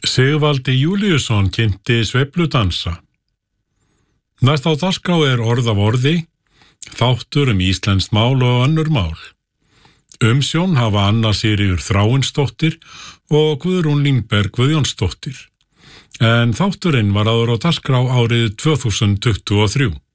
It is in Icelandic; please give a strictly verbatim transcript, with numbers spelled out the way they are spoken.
Sigvaldi Júlíusson kynnti sveifludansa. Næst á dagskrá er orð af orði, þáttur um íslenskt mál og önnur mál. Umsjón hafa Anna Sigríður Þráinsdóttir og Guðrún Línberg Guðjónsdóttir. En þátturinn var áður á dagskrá árið tvö þúsund tuttugu og þrjú.